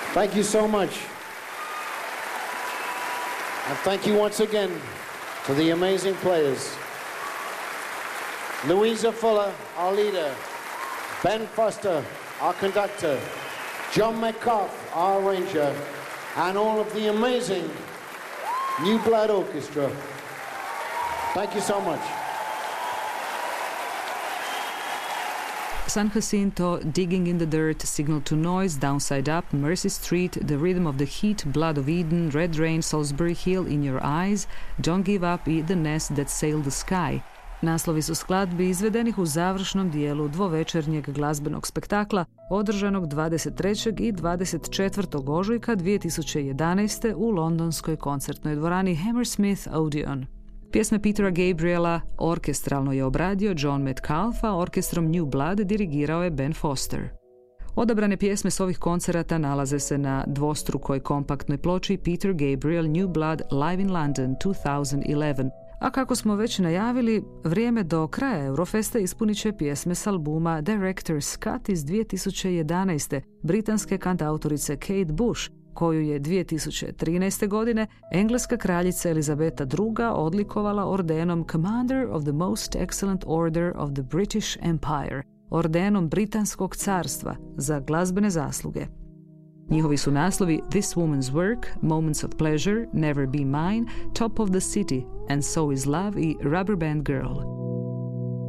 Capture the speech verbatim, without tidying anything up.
Thank you so much. And thank you once again to the amazing players. Louisa Fuller, our leader. Ben Foster, our conductor. John Metcalf, our arranger. And all of the amazing New Blood Orchestra. Thank you so much. San Jacinto, Digging in the Dirt, Signal to Noise, Downside Up, Mercy Street, The Rhythm of the Heat, Blood of Eden, Red Rain, Salisbury Hill, In Your Eyes, Don't Give Up i The Nest That Sailed the Sky. Naslovi su skladbi izvedenih u završnom dijelu dvovečernjeg glazbenog spektakla održanog dvadeset trećeg i dvadeset četvrtog ožujka dvije tisuće jedanaeste. u londonskoj koncertnoj dvorani Hammersmith Odeon. Pjesme Petera Gabriela orkestralno je obradio John Metcalf, a orkestrom New Blood dirigirao je Ben Foster. Odabrane pjesme s ovih koncerata nalaze se na dvostrukoj kompaktnoj ploči Peter Gabriel New Blood Live in London two thousand eleven, a kako smo već najavili, vrijeme do kraja Eurofesta ispunit će pjesme s albuma Director's Cut iz dvije tisuće jedanaeste. britanske kantautorice Kate Bush, koju je dvije tisuće trinaeste. godine engleska kraljica Elizabeta druga. odlikovala ordenom Commander of the Most Excellent Order of the British Empire, ordenom Britanskog carstva za glazbene zasluge. Njihovi su naslovi This Woman's Work, Moments of Pleasure, Never Be Mine, Top of the City, And So Is Love i Rubber Band Girl.